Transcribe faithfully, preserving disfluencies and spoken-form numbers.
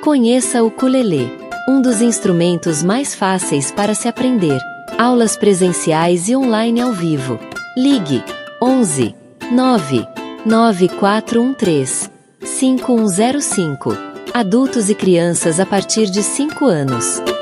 Conheça o ukulele, um dos instrumentos mais fáceis para se aprender. Aulas presenciais e online ao vivo. Ligue onze, nove, nove quatro um três, cinco um zero cinco. Adultos e crianças a partir de cinco anos.